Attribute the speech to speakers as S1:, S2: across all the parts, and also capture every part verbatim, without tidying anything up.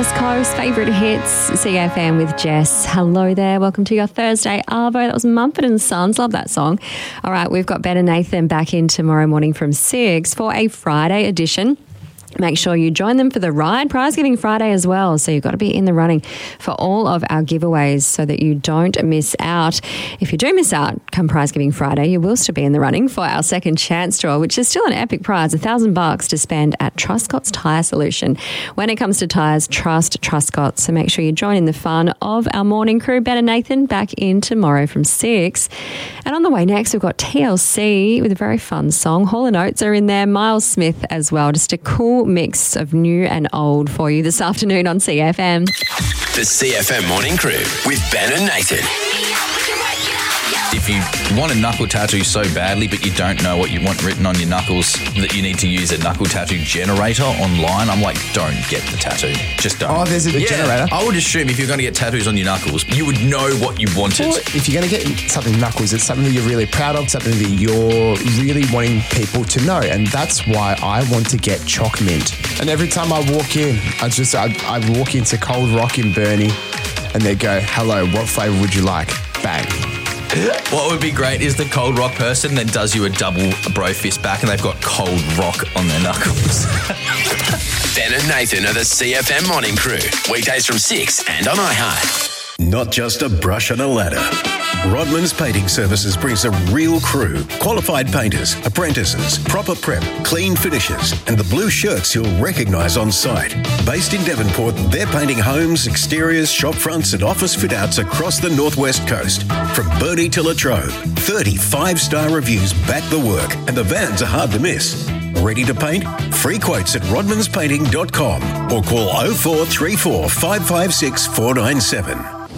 S1: West Coast favourite hits, C F M with Jess. Hello there. Welcome to your Thursday Arvo. That was Mumford and Sons. Love that song. All right, we've got Ben and Nathan back in tomorrow morning from six for a Friday edition. Make sure you join them for the ride, Prize Giving Friday as well. So you've got to be in the running for all of our giveaways so that you don't miss out. If you do miss out come Prize Giving Friday, you will still be in the running for our second chance draw, which is still an epic prize, a thousand bucks to spend at Truscott's Tyre Solution. When it comes to tyres, trust Truscott. So make sure you join in the fun of our morning crew. Ben and Nathan back in tomorrow from six. And on the way next, we've got T L C with a very fun song. Hall and Oates are in there. Miles Smith as well. Just a cool mix of new and old for you this afternoon on C F M.
S2: The C F M Morning Crew with Ben and Nathan.
S3: If you want a knuckle tattoo so badly but you don't know what you want written on your knuckles, that you need to use a knuckle tattoo generator online, I'm like, don't get the tattoo. Just don't.
S4: Oh, there's a
S3: yeah,
S4: generator?
S3: I would assume if you're going to get tattoos on your knuckles, you would know what you wanted.
S4: Or if you're going to get something knuckles, it's something that you're really proud of, something that you're really wanting people to know. And that's why I want to get Choc Mint. And every time I walk in, I just I, I walk into Cold Rock in Burnie and they go, hello, what flavour would you like? Bang.
S3: What would be great is the Cold Rock person that does you a double bro fist back and they've got Cold Rock on their knuckles.
S2: Ben and Nathan are the C F M Morning Crew. Weekdays from six and on iHeart.
S5: Not just a brush and a ladder. Rodman's Painting Services brings a real crew. Qualified painters, apprentices, proper prep, clean finishes, and the blue shirts you'll recognise on site. Based in Devonport, they're painting homes, exteriors, shop fronts and office fit-outs across the northwest coast. From Burnie to Latrobe, thirty five-star reviews back the work, and the vans are hard to miss. Ready to paint? Free quotes at rodmans painting dot com or call oh four three four, five five six, four nine seven.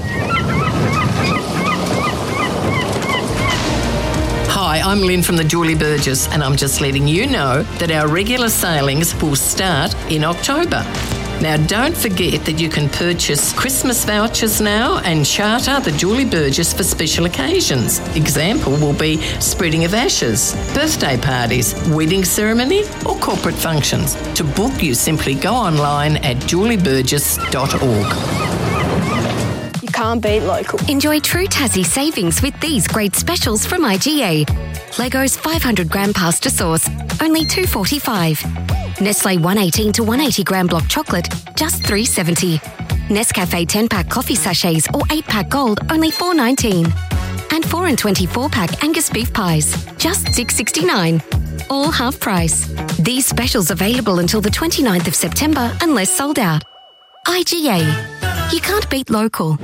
S6: Hi, I'm Lynn from the Julie Burgess, and I'm just letting you know that our regular sailings will start in October. Now, don't forget that you can purchase Christmas vouchers now and charter the Julie Burgess for special occasions. Example will be spreading of ashes, birthday parties, wedding ceremony or corporate functions. To book, you simply go online at julie burgess dot org.
S7: Can't beat local.
S8: Enjoy true Tassie savings with these great specials from I G A. Leggo's five hundred gram pasta sauce, only two dollars forty-five. Nestle one eighteen to one eighty gram block chocolate, just three dollars seventy. Nescafe ten pack coffee sachets or eight pack gold, only four dollars nineteen. And four and twenty-four pack Angus beef pies, just six dollars sixty-nine. All half price. These specials available until the twenty-ninth of September unless sold out. I G A. You can't beat local.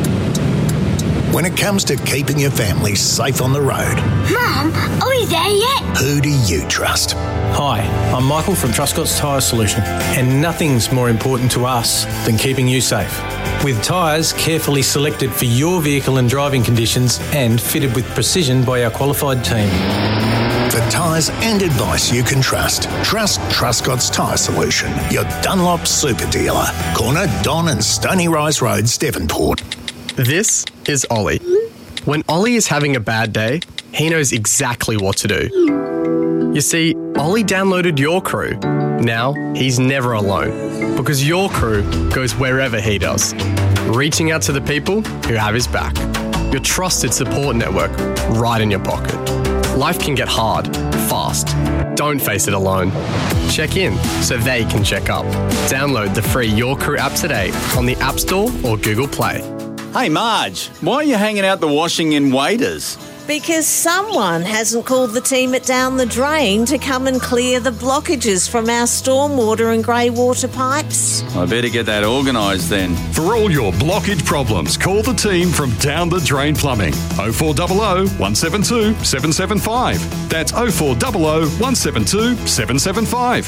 S5: When it comes to keeping your family safe on the road,
S7: Mum, are we there yet?
S5: who do you trust?
S9: Hi, I'm Michael from Truscott's Tyre Solution, and nothing's more important to us than keeping you safe. With tyres carefully selected for your vehicle and driving conditions and fitted with precision by our qualified team.
S5: For tyres and advice you can trust, trust Truscott's Tyre Solution, your Dunlop super dealer. Corner Don and Stony Rise Roads, Devonport.
S10: This is Ollie. When Ollie is having a bad day, he knows exactly what to do. You see, Ollie downloaded Your Crew. Now, he's never alone, because Your Crew goes wherever he does, reaching out to the people who have his back. Your trusted support network right in your pocket. Life can get hard, fast. Don't face it alone. Check in so they can check up. Download the free Your Crew app today on the App Store or Google Play.
S11: Hey Marge, why are you hanging out the washing in Waders?
S12: Because someone hasn't called the team at Down the Drain to come and clear the blockages from our stormwater and grey water pipes.
S11: I better get that organised then.
S13: For all your blockage problems, call the team from Down the Drain Plumbing. oh four hundred, one seven two, seven seven five. That's oh four hundred, one seven two, seven seven five.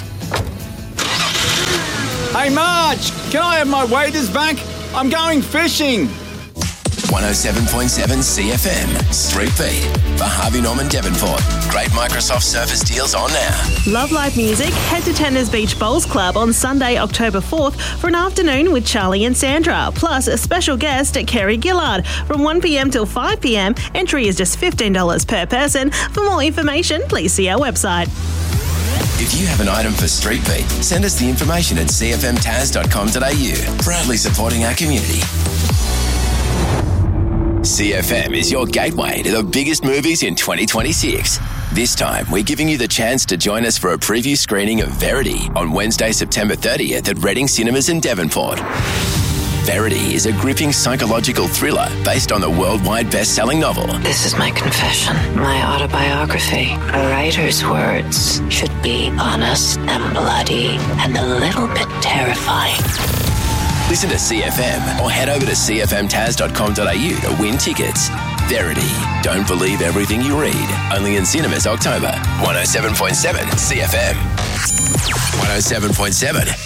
S11: Hey Marge, can I have my waders back? I'm going fishing.
S2: one oh seven point seven C F M, Street Beat for Harvey Norman Devonport. Great Microsoft Surface deals on now.
S14: Love live music? Head to Tenders Beach Bowls Club on Sunday, October fourth for an afternoon with Charlie and Sandra, plus a special guest at Kerry Gillard from one p.m. till five p.m. Entry is just fifteen dollars per person. For more information, please see our website.
S2: If you have an item for Street Beat, send us the information at c f m taz dot com dot a u. Proudly supporting our community. C F M is your gateway to the biggest movies in twenty twenty-six. This time, we're giving you the chance to join us for a preview screening of Verity on Wednesday, September thirtieth at Reading Cinemas in Devonport. Verity is a gripping psychological thriller based on the worldwide best-selling novel.
S15: This is my confession, my autobiography. A writer's words should be honest and bloody and a little bit terrifying.
S2: Listen to C F M or head over to c f m taz dot com dot a u to win tickets. Verity. Don't believe everything you read. Only in cinemas October. one oh seven point seven C F M. one oh seven point seven